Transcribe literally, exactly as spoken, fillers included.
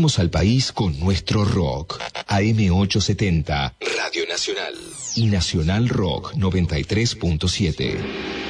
Conectamos al país con nuestro rock. A M ochocientos setenta, Radio Nacional. Y Nacional Rock noventa y tres punto siete.